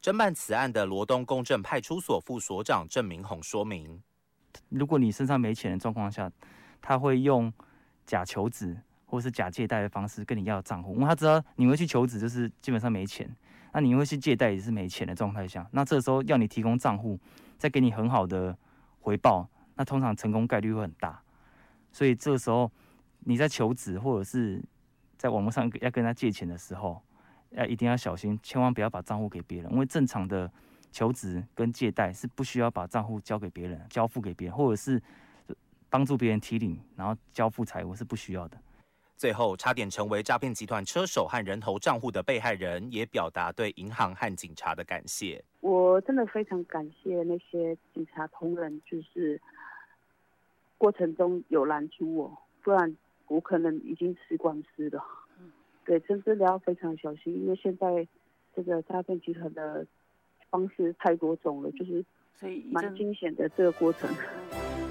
侦办此案的罗东公正派出所副所长郑明宏说明： 如果你身上没钱的状况下，他会用假求职或是假借贷的方式跟你要账户，因为他知道你会去求职就是基本上没钱，那你会去借贷也是没钱的状态下，那这时候要你提供账户，再给你很好的回报，那通常成功概率会很大。所以这个时候你在求职或者是在网络上要跟他借钱的时候，一定要小心，千万不要把账户给别人，因为正常的求职跟借贷是不需要把账户交给别人、交付给别人，或者是帮助别人提领，然后交付财物是不需要的。 最后，差点成为诈骗集团车手和人头账户的被害人，也表达对银行和警察的感谢。 我真的非常感谢那些警察同仁，就是过程中有拦住我，不然我可能已经吃官司了。对，真的要非常小心，因为现在这个诈骗集团的方式太多种了，就是蛮惊险的这个过程。